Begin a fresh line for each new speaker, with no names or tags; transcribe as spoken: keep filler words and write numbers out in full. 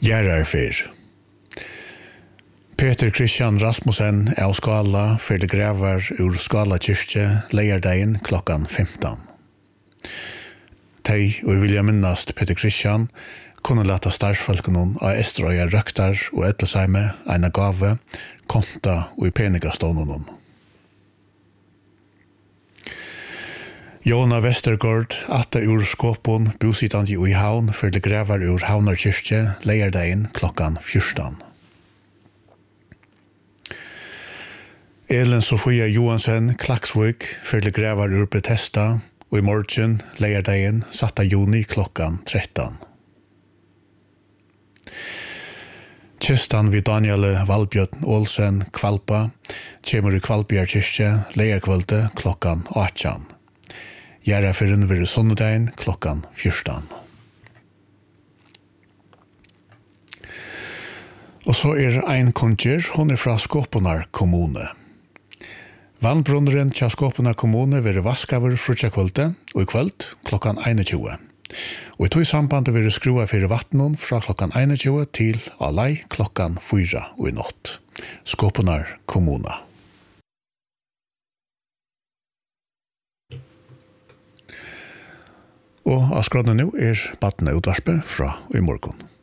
Gjerarfyr. Peter Christian Rasmussen av Skala fyrir gravar ur Skala kyrkje leierdeien klokkan femton. Tei og vilja minnast Peter Christian kunne lata starfsfolkenen av Estrøya røktar og Etlesheime eina gave, konta og i penigastånden. Jona Vestergaard, atta ur skåpon, bosittandi i havn, fyrir gravar ur Havnarkyrkje, leierdeien klokkan fjorton. Elin Sofia Johansen, Klaksvik, fyrir gravar ur Bethesda, og i morgen, leierdeien, satta juni klokkan tretton. Kistan vid Daniel Valbjørn Olsen, Kvalpa, kjemur i Kvalbjørkyrkje, leierkvölde klokkan åttan. Gjerarfyren vil sunnedeien klokkan fjorton. Og så er ein kunder, hun er fra Skåponar kommune. Vannbrunneren til Skåponar kommune vil vaskaver frutja kvölde, og i kvöld klokkan einogtjúgu. Og i tog sambandet vil skrua fyrir vattnon fra klokkan einogtjúgu til alai klokkan fyra og i natt. Skåponar kommune. Og av skrådene nå er badne utvarspe fra i morgen.